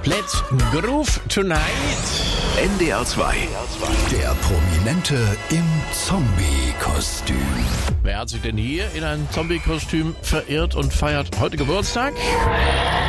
Let's Groove Tonight. NDR 2. Der Prominente im Zombie-Kostüm. Wer hat sich denn hier in ein Zombie-Kostüm verirrt und feiert heute Geburtstag?